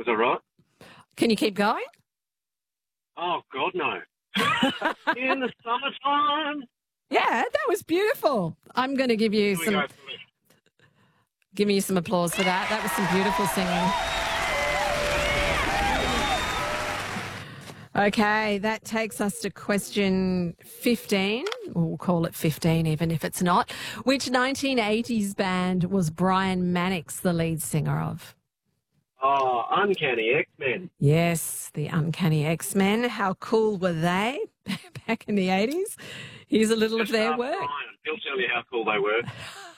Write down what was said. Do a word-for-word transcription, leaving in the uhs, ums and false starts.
Was that right? Can you keep going? Oh, God, no. In the summertime. Yeah, that was beautiful. I'm going to give you Here we some... go. Give me some applause for that. That was some beautiful singing. Okay, that takes us to question fifteen. We'll call it fifteen even if it's not. Which nineteen eighties band was Brian Mannix the lead singer of? Oh, Uncanny X-Men. Yes, the Uncanny X-Men. How cool were they back in the eighties? Here's a little Just of their ask work. Brian. He'll tell you how cool they were.